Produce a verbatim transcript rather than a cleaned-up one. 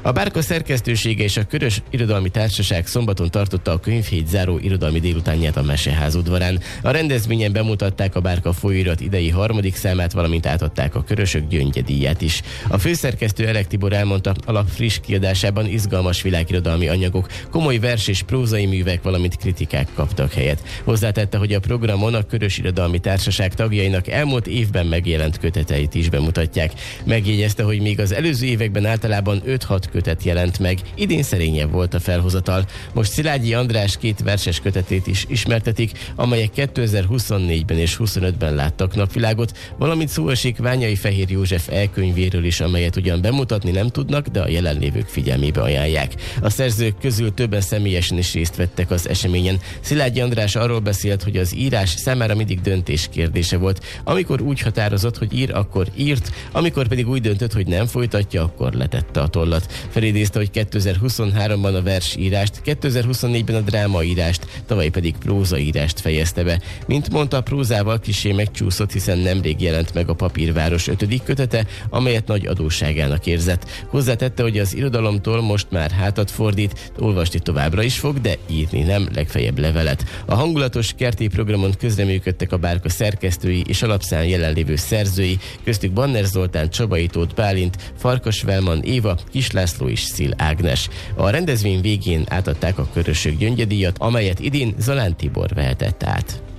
A Bárka szerkesztősége és a Körös Irodalmi Társaság szombaton tartotta a könyvhét záró irodalmi délutánját a Meseház udvarán. A rendezvényen bemutatták a Bárka folyóirat idei harmadik számát, valamint átadták a Körösök Gyöngye-díját is. A főszerkesztő Elek Tibor elmondta, a lap friss kiadásában izgalmas világirodalmi anyagok, komoly vers és prózai művek, valamint kritikák kaptak helyet. Hozzátette, hogy a programon a Körös Irodalmi Társaság tagjainak elmúlt évben megjelent köteteit is bemutatják. Megjegyezte, hogy még az előző években általában öt-hat kötet jelent meg, idén szerényebb volt a felhozatal. Most Szilágyi András két verses kötetét is ismertetik, amelyek kétezer-huszonnégyben és huszonötben láttak napvilágot, valamint szó esik Ványai Fehér József elkönyvéről is, amelyet ugyan bemutatni nem tudnak, de a jelenlévők figyelmébe ajánlják. A szerzők közül többen személyesen is részt vettek az eseményen. Szilágyi András arról beszélt, hogy az írás számára mindig döntés kérdése volt. Amikor úgy határozott, hogy ír, akkor írt, amikor pedig úgy döntött, hogy nem folytatja, akkor letette a tollat. Felidézte, hogy kétezer-huszonháromban a versírást, kétezer-huszonnégyben a drámaírást, tavaly pedig prózaírást fejezte be. Mint mondta, prózával kissé megcsúszott, hiszen nemrég jelent meg a Papírváros ötödik kötete, amelyet nagy adósságának érzett. Hozzátette, hogy az irodalomtól most már hátat fordít, olvasni továbbra is fog, de írni nem, legfeljebb levelet. A hangulatos kerti programon közreműködtek a Bárka szerkesztői és alapszám jelenlévő szerzői, köztük Banner Zoltán, Csabai Tóth Bálint, Farkas Velman Éva, Kis László és Szil Ágnes. A rendezvény végén átadták a Körösök Gyöngye-díjat, amelyet idén Zalán Tibor vehetett át.